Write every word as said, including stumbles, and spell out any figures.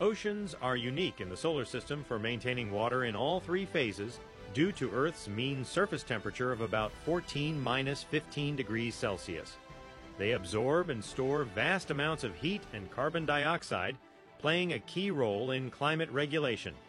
Oceans are unique in the solar system for maintaining water in all three phases due to Earth's mean surface temperature of about fourteen minus fifteen degrees Celsius. They absorb and store vast amounts of heat and carbon dioxide, playing a key role in climate regulation.